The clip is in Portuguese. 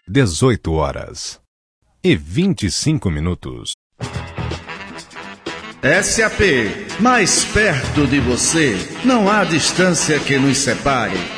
18h25. SAP, mais perto de você, não há distância que nos separe.